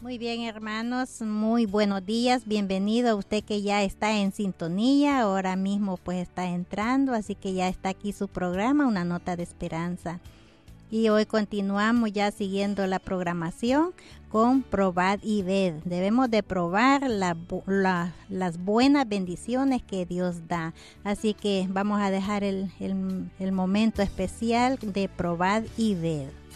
Muy bien, hermanos, muy buenos días, bienvenido a usted que ya está en sintonía, ahora mismo pues está entrando, así que ya está aquí su programa, Una Nota de Esperanza. Y hoy continuamos ya siguiendo la programación con Probad y Ved. Debemos de probar las buenas bendiciones que Dios da. Así que vamos a dejar el momento especial de Probad y Ved.